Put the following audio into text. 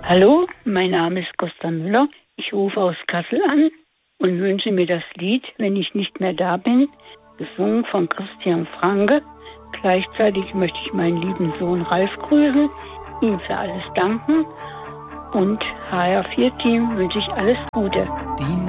Hallo, mein Name ist Costa Müller. Ich rufe aus Kassel an und wünsche mir das Lied "Wenn ich nicht mehr da bin", gesungen von Christian Franke. Gleichzeitig möchte ich meinen lieben Sohn Ralf grüßen, ihm für alles danken und HR4-Team wünsche ich alles Gute. Die